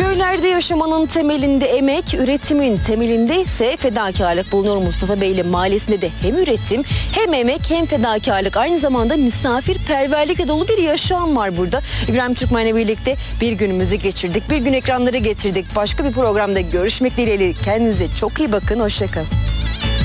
Köylerde yaşamanın temelinde emek, üretimin temelinde ise fedakarlık bulunur. Mustafa Beyli Mahallesi'nde de hem üretim hem emek hem fedakarlık, aynı zamanda misafirperverlikle dolu bir yaşam var burada. İbrahim Türkmen'le birlikte bir günümüzü geçirdik. Bir gün ekranları getirdik. Başka bir programda görüşmek dileğiyle kendinize çok iyi bakın. Hoşça kalın.